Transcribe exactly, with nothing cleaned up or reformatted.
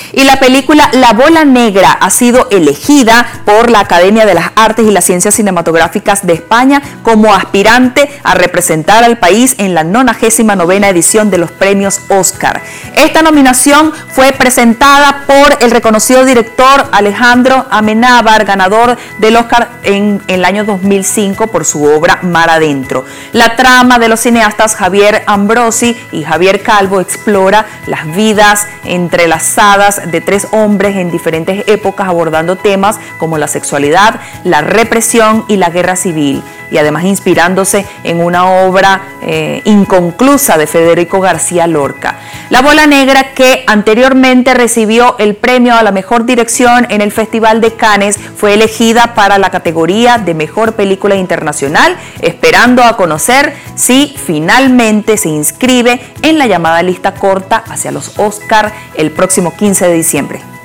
Y la película La Bola Negra ha sido elegida por la Academia de las Artes y las Ciencias Cinematográficas de España como aspirante a representar al país en la nonagésima novena edición de los premios Oscar. Esta nominación fue presentada por el reconocido director Alejandro Amenábar, ganador del Oscar en, en el año dos mil cinco por su obra Mar Adentro. La trama de los cineastas Javier Ambrosi y Javier Calvo explora las vidas entrelazadas de tres hombres en diferentes épocas, abordando temas como la sexualidad, la represión y la guerra civil, y además inspirándose en una obra eh, inconclusa de Federico García Lorca. La Bola Negra, que anteriormente recibió el premio a la mejor dirección en el Festival de Cannes, fue elegida para la categoría de mejor película internacional, esperando a conocer si finalmente se inscribe en la llamada lista corta hacia los Oscar el próximo quince de diciembre.